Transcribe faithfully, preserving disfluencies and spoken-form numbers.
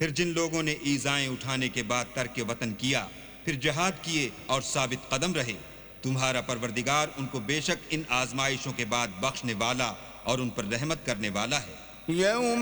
फिर जिन लोगों ने ईज़ाएं उठाने के बाद तर्क वतन किया, फिर जहाद किए और साबित कदम रहे, तुम्हारा परवरदिगार उनको बेशक इन आजमाइशों के बाद बख्शने वाला और उन पर रहमत करने वाला है।